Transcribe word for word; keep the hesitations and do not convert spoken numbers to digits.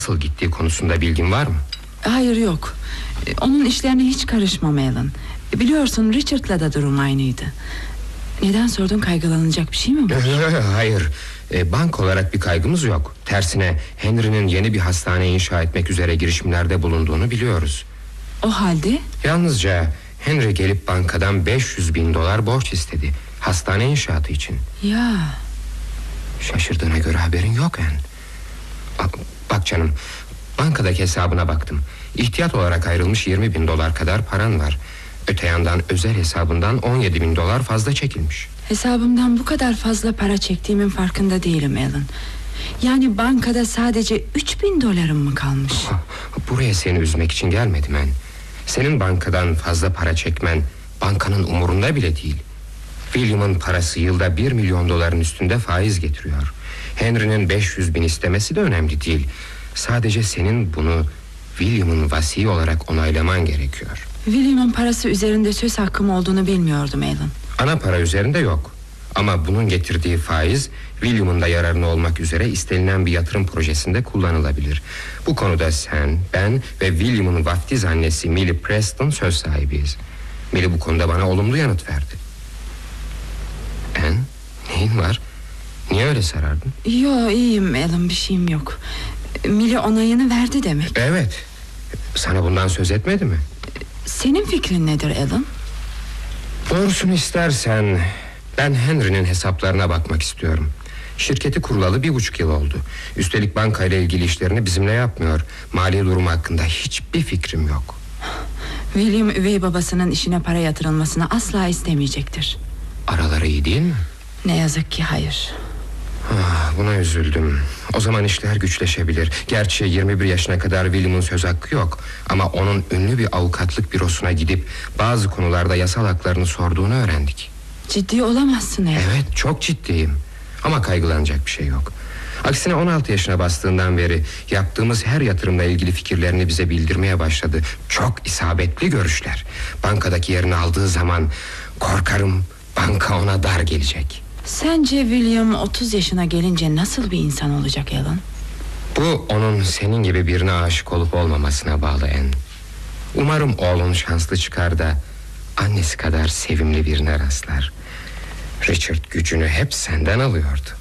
nasıl gittiği konusunda bilgin var mı? Hayır, yok. Onun işlerine hiç karışmam Alan. Biliyorsun, Richard'la da durum aynıydı. Neden sordun, kaygılanacak bir şey mi var? Hayır, e, bank olarak bir kaygımız yok. Tersine Henry'nin yeni bir hastane inşa etmek üzere girişimlerde bulunduğunu biliyoruz. O halde? Yalnızca Henry gelip bankadan beş yüz bin dolar borç istedi, hastane inşaatı için. Ya. Şaşırdığına göre haberin yok en. Bak canım, bankadaki hesabına baktım. İhtiyat olarak ayrılmış yirmi bin dolar kadar paran var. Öte yandan özel hesabından on yedi bin dolar fazla çekilmiş. Hesabımdan bu kadar fazla para çektiğimin farkında değilim Alan. Yani bankada sadece üç bin dolarım mı kalmış? Buraya seni üzmek için gelmedim ben. Senin bankadan fazla para çekmen bankanın umurunda bile değil. William'ın parası yılda bir milyon doların üstünde faiz getiriyor. Henry'nin beş yüz bin istemesi de önemli değil. Sadece senin bunu William'ın vasi olarak onaylaman gerekiyor. William'ın parası üzerinde söz hakkım olduğunu bilmiyordum Alan. Ana para üzerinde yok. Ama bunun getirdiği faiz William'ın da yararına olmak üzere istenilen bir yatırım projesinde kullanılabilir. Bu konuda sen, ben ve William'ın vaftiz annesi Millie Preston söz sahibiyiz. Millie bu konuda bana olumlu yanıt verdi. Ben? Neyin var? Niye öyle sarardın? Yo, iyiyim Alan, bir şeyim yok. Millie onayını verdi demek. Evet. Sana bundan söz etmedi mi? Senin fikrin nedir Alan? Doğrusunu istersen ben Henry'nin hesaplarına bakmak istiyorum. Şirketi kurulalı bir buçuk yıl oldu. Üstelik bankayla ilgili işlerini bizimle yapmıyor. Mali durumu hakkında hiçbir fikrim yok. William üvey babasının işine para yatırılmasını asla istemeyecektir. Araları iyi değil mi? Ne yazık ki hayır. Ah, buna üzüldüm. O zaman işler güçleşebilir. Gerçi yirmi bir yaşına kadar William'ın söz hakkı yok. Ama onun ünlü bir avukatlık bürosuna gidip bazı konularda yasal haklarını sorduğunu öğrendik. Ciddi olamazsın Alan. Evet, çok ciddiyim. Ama kaygılanacak bir şey yok. Aksine on altı yaşına bastığından beri yaptığımız her yatırımla ilgili fikirlerini bize bildirmeye başladı. Çok isabetli görüşler. Bankadaki yerini aldığı zaman korkarım banka ona dar gelecek. Sence William otuz yaşına gelince nasıl bir insan olacak Alan? Bu onun senin gibi birine aşık olup olmamasına bağlı en. Umarım oğlun şanslı çıkar da annesi kadar sevimli birine rastlar. Richard gücünü hep senden alıyordu.